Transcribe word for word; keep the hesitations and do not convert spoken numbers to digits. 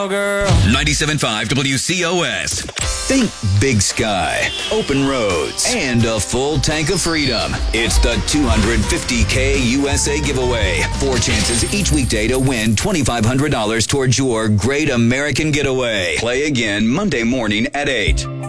Girl. ninety-seven point five W C O S. Think big sky, open roads, and a full tank of freedom. It's the two hundred fifty K U S A giveaway. Four chances each weekday to win twenty-five hundred dollars towards your Great American Getaway. Play again Monday morning at eight.